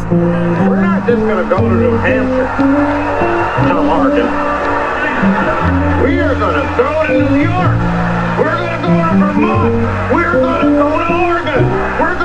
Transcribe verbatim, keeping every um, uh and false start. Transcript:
We're not just going to go to New Hampshire. No, Oregon. We are going to go to New York. We're going to go to Vermont. We're going to go to Oregon. We're